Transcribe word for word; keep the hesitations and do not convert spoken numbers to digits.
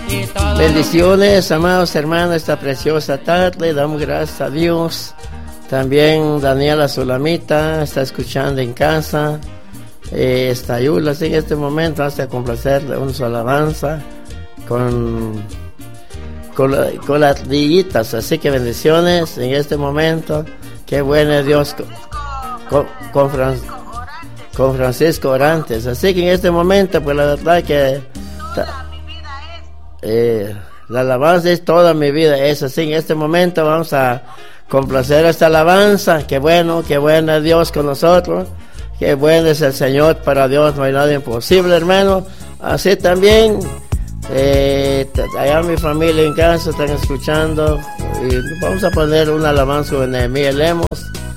Bendiciones, amados hermanos, esta preciosa tarde, damos gracias a Dios. También Daniela Sulamita está escuchando en casa. Eh, está Yula, así en este momento hace complacerle una su alabanza con, con, la, con las dillitas. Así que bendiciones en este momento. Qué bueno es Dios con, con, con, Fran, con Francisco Orantes. Así que en este momento, pues la verdad que ta, eh, la alabanza es toda mi vida. Es así, en este momento vamos a complacer esta alabanza. Qué bueno, qué bueno es Dios con nosotros. Qué bueno es el Señor, para Dios no hay nada imposible, hermano. Así también, eh, allá mi familia en casa están escuchando. Y vamos a poner una alabanza de Nehemías Lemos.